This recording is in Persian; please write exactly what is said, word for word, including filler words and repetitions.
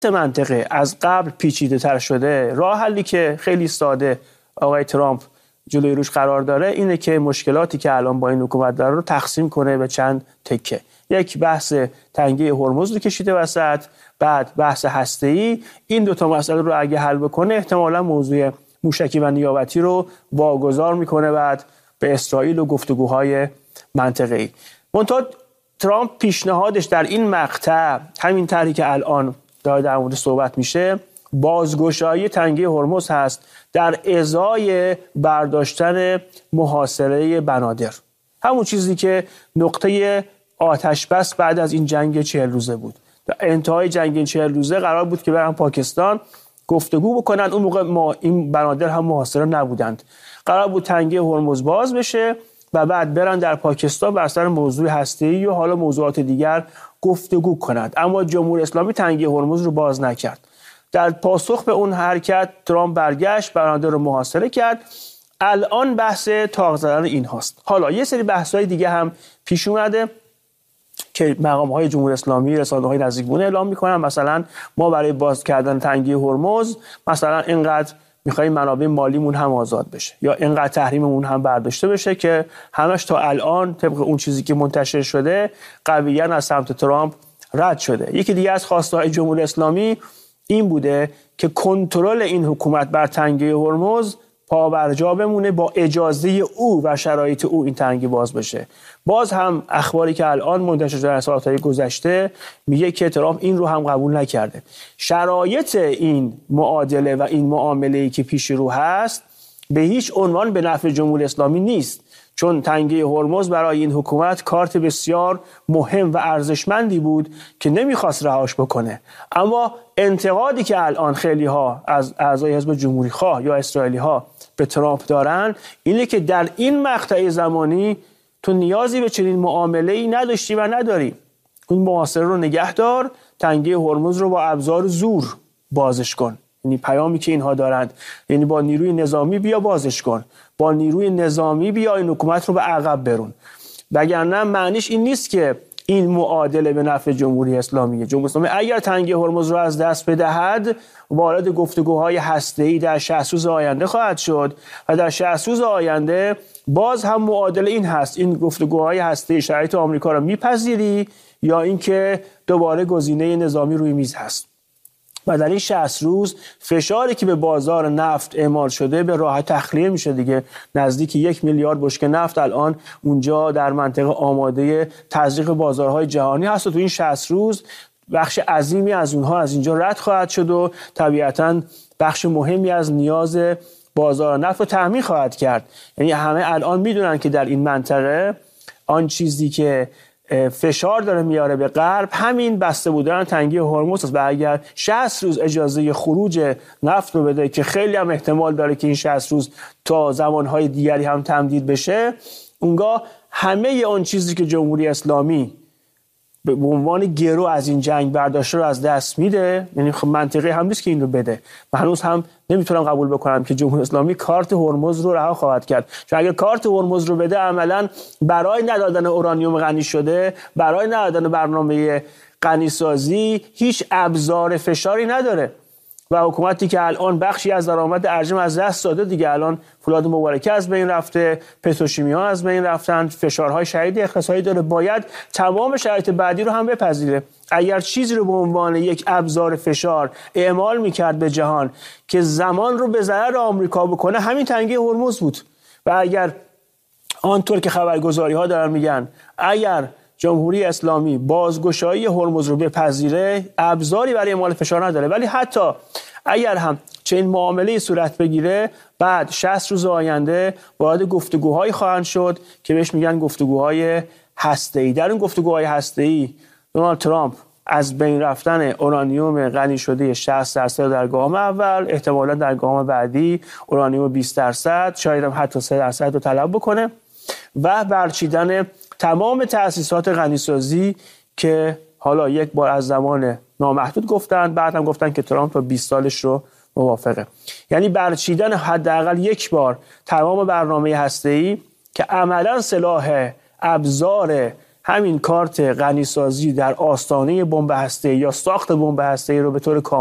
منطقه از قبل پیچیده تر شده. راه حلی که خیلی ساده آقای ترامپ جلوی روش قرار داره اینه که مشکلاتی که الان با این حکومت داره رو تقسیم کنه به چند تکه. یک بحث تنگه هرمز رو کشیده وسط، بعد بحث هسته‌ای. این دو تا مسئله رو اگه حل بکنه احتمالاً موضوع موشکی و نیابتی رو واگذار میکنه بعد به اسرائیل و گفتگوهای منطقه‌ای. منتها ترامپ پیشنهادش در این مقطع همین طرحی که الان داره در مورد صحبت میشه بازگشایی تنگه هرمز هست در ازای برداشتن محاصره بنادر، همون چیزی که نقطه آتش بس بعد از این جنگ چهل روزه بود. در انتهای جنگ چهل روزه قرار بود که برن پاکستان گفتگو بکنن. اون موقع ما این بنادر هم محاصره نبودند. قرار بود تنگه هرمز باز بشه و بعد برن در پاکستان بر سر موضوع هسته‌ای و حالا موضوعات دیگر گفتگو کنند. اما جمهوری اسلامی تنگه هرمز رو باز نکرد. در پاسخ به اون حرکت ترامپ برگشت، بنادر رو محاصره کرد. الان بحث تاق زدن این هاست. حالا یه سری بحث‌های دیگه هم پیش اومده که مقام‌های جمهوری اسلامی، رسانه‌های نزدیکمون اعلام می‌کنن. مثلا ما برای باز کردن تنگه هرمز مثلا اینقدر می‌خوایم منابع مالیمون هم آزاد بشه یا اینقدر تحریممون هم برداشته بشه که همش تا الان طبق اون چیزی که منتشر شده قویاً از سمت ترامپ رد شده. یکی دیگه از خواسته‌های جمهوری اسلامی این بوده که کنترل این حکومت بر تنگه هرمز پابرجا بمونه، با اجازه او و شرایط او این تنگه باز بشه. باز هم اخباری که الان منتشر شده در ساعت‌های گذشته میگه که ترامپ این رو هم قبول نکرده. شرایط این معادله و این معامله‌ای که پیش رو هست به هیچ عنوان به نفع جمهوری اسلامی نیست، چون تنگه هرمز برای این حکومت کارت بسیار مهم و ارزشمندی بود که نمیخواست رهاش بکنه. اما انتقادی که الان خیلی ها از اعضای حزب جمهوری خواه یا اسرائیلی ها به ترامپ دارن اینه که در این مقطع زمانی تو نیازی به چنین معامله‌ای نداشتی و نداری. اون محاصره رو نگه دار، تنگه هرمز رو با ابزار زور بازش کن. یعنی پیامی که اینها دارند، یعنی با نیروی نظامی بیا بازش کن، با نیروی نظامی بیا این حکومت رو به عقب برون. وگرنه معنیش این نیست که این معادله به نفع جمهوری اسلامیه. جمهوری اسلامی اگر تنگه هرمز رو از دست بدهد وارد گفتگوهای هسته‌ای در شصت روز آینده خواهد شد و در شصت روز آینده باز هم معادله این هست: این گفتگوهای هسته‌ای شرایط آمریکا رو میپذیری یا اینکه دوباره گزینه نظامی روی میز هست. و در این شصت روز فشاری که به بازار نفت اعمال شده به راحت تخلیه میشه دیگه. نزدیک یک میلیارد بشکه نفت الان اونجا در منطقه آماده تزریق بازارهای جهانی هست و تو این شصت روز بخش عظیمی از اونها از اینجا رد خواهد شد و طبیعتاً بخش مهمی از نیاز بازار نفت رو تامین خواهد کرد. یعنی همه الان میدونن که در این منطقه آن چیزی که فشار داره میاره به غرب همین بسته بودن تنگه هرمز است. و اگر شصت روز اجازه خروج نفت رو بده که خیلی هم احتمال داره که این شصت روز تا زمانهای دیگری هم تمدید بشه، اونگاه همه اون چیزی که جمهوری اسلامی به عنوان گرو از این جنگ برداشته رو از دست میده. یعنی خب منطقی هم نیست که این رو بده. من هنوز هم نمیتونم قبول بکنم که جمهوری اسلامی کارت هرمز رو رها خواهد کرد، چون اگر کارت هرمز رو بده عملاً برای ندادن اورانیوم غنی شده، برای ندادن برنامه غنی سازی هیچ ابزار فشاری نداره و حکومتی که الان بخشی از درآمد ارژم از دست داده دیگه، الان فولاد مبارکه از بین رفته، پتروشیمیا از بین رفتن، فشارهای شدید اقتصادی داره، باید تمام شرایط بعدی رو هم بپذیره. اگر چیزی رو به عنوان یک ابزار فشار اعمال میکرد به جهان که زمان رو به ضرر آمریکا بکنه، همین تنگه هرمز بود. و اگر آنطور که خبرگزاری ها دارن میگن اگر جمهوری اسلامی بازگشایی هرمز رو بپذیره ابزاری برای اعمال فشار نداره، ولی حتی اگر هم چنین معامله‌ای صورت بگیره بعد شصت روز آینده وارد گفتگوهایی خواهند شد که بهش میگن گفتگوهای هسته‌ای. در این گفتگوهای هسته‌ای دونالد ترامپ از بین رفتن اورانیوم غنی شده شصت درصد در گام اول، احتمالاً در گام بعدی اورانیوم بیست درصد، شاید هم حتی سه درصد رو طلب بکنه و برچیدن تمام تأسیسات غنیسازی که حالا یک بار از زمان نامحدود گفتن، بعد هم گفتن که ترامپ تا بیست سالش رو موافقه. یعنی برچیدن حداقل یک بار تمام برنامه هسته‌ای که عملاً سلاح ابزار همین کارت غنیسازی در آستانه بمب هسته‌ای یا ساخت بمب هسته‌ای رو به طور کامل